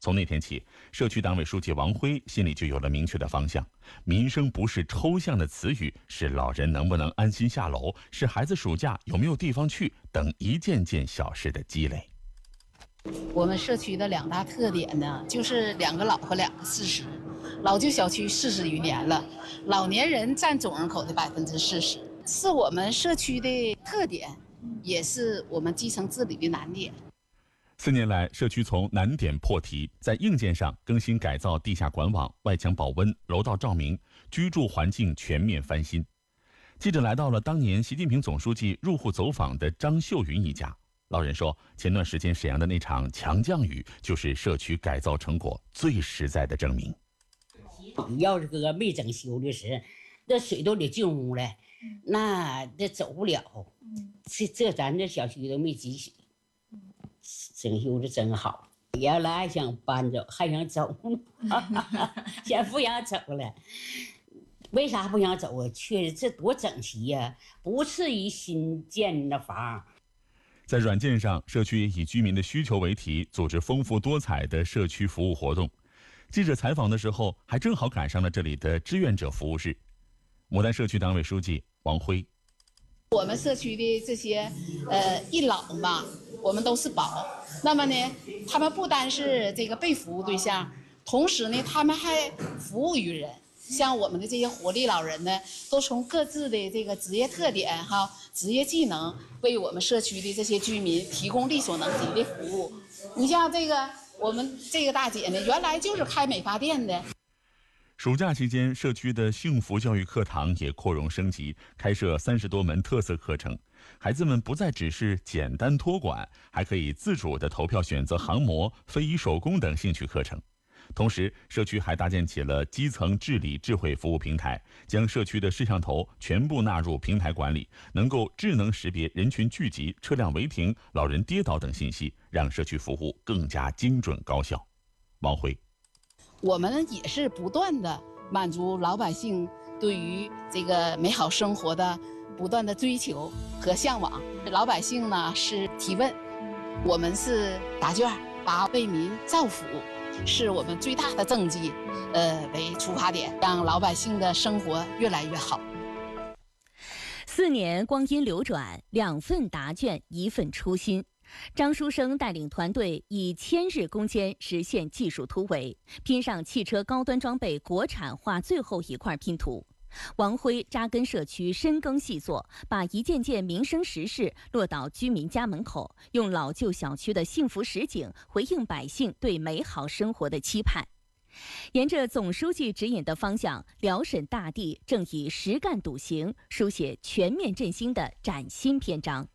从那天起，社区党委书记王辉心里就有了明确的方向。民生不是抽象的词语，是老人能不能安心下楼，是孩子暑假有没有地方去等一件件小事的积累。 我们社区的2大特点呢，就是2个老和2个40。老旧小区40余年了，老年人占总人口的40%，是我们社区的特点，也是我们基层治理的难点。 4年来，社区从难点破题，在硬件上更新改造地下管网、外墙保温、楼道照明，居住环境全面翻新。记者来到了当年习近平总书记入户走访的张秀云一家。老人说，前段时间沈阳的那场强降雨，就是社区改造成果最实在的证明。 要是个没整修的时，那水都得进屋了，那走不了。这咱这小区都没积水。整修的真好，原来还想搬走，还想走呢，现在不想走了。为啥不想走啊？确实这多整齐呀，不次于新建的房。 在软件上，社区以居民的需求为题，组织丰富多彩的社区服务活动。记者采访的时候，还正好赶上了这里的志愿者服务日。牡丹社区党委书记王辉。 我们社区的这些一老嘛，我们都是宝。那么呢，他们不单是这个被服务对象，同时呢，他们还服务于人。像我们的这些活力老人呢，都从各自的这个职业特点职业技能，为我们社区的这些居民提供力所能及的服务。你像我们这个大姐呢，原来就是开美发店的。 暑假期间，社区的幸福教育课堂也扩容升级，开设30多门特色课程。孩子们不再只是简单托管，还可以自主地投票选择航模、非遗手工等兴趣课程。同时，社区还搭建起了基层治理智慧服务平台，将社区的摄像头全部纳入平台管理，能够智能识别人群聚集、车辆违停、老人跌倒等信息，让社区服务更加精准高效。王辉。 我们也是不断的满足老百姓对于这个美好生活的不断的追求和向往。老百姓呢是提问，我们是答卷，把为民造福是我们最大的政绩为出发点，让老百姓的生活越来越好。 4年光阴流转，2份答卷，1份初心。张书生带领团队以1000日攻坚实现技术突围，拼上汽车高端装备国产化最后一块拼图。王辉扎根社区，深耕细作，把一件件民生实事落到居民家门口，用老旧小区的幸福实景回应百姓对美好生活的期盼。沿着总书记指引的方向，辽沈大地正以实干笃行，书写全面振兴的崭新篇章。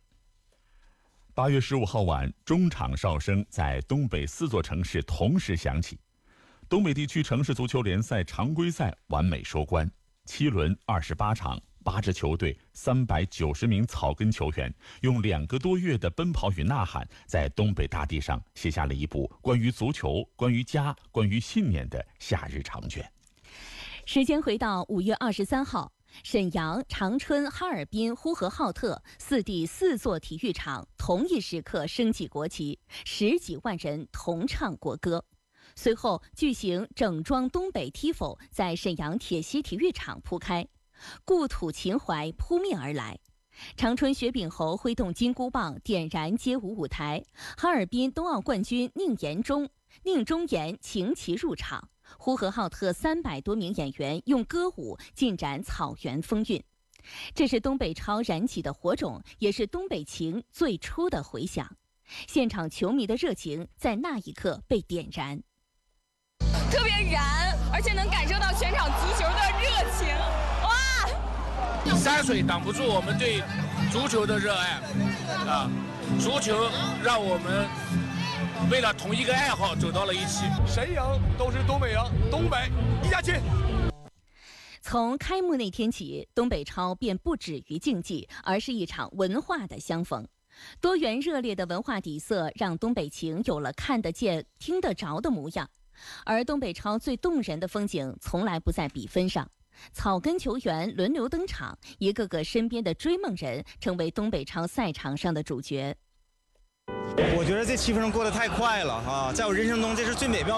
8月15号晚，中场哨声在东北4座城市同时响起。东北地区城市足球联赛常规赛完美收官，7轮28场，8支球队，390名草根球员，用2个多月的奔跑与呐喊，在东北大地上写下了一部关于足球、关于家、关于信念的夏日长卷。 时间回到5月23号。沈阳、长春、哈尔滨、呼和浩特4地4座体育场同一时刻升起国旗，10几万人同唱国歌。随后，巨型整装东北 TIFO 在沈阳铁西体育场铺开，故土情怀扑面而来。长春雪饼猴挥动金箍棒，点燃街舞舞台；哈尔滨冬奥冠军宁中岩擎旗入场。呼和浩特300多名演员用歌舞尽展草原风韵，这是东北超燃起的火种，也是东北情最初的回响。现场球迷的热情在那一刻被点燃， 特别燃，而且能感受到全场足球的热情。哇！ 山水挡不住我们对足球的热爱啊！足球让我们为了同一个爱好走到了一起。 谁赢都是东北赢，东北一家亲。 从开幕那天起，东北超便不止于竞技，而是一场文化的相逢。多元热烈的文化底色让东北情有了看得见、听得着的模样。而东北超最动人的风景从来不在比分上，草根球员轮流登场，一个个身边的追梦人成为东北超赛场上的主角。 我觉得这7分钟过得太快了哈，在我人生中这是最美妙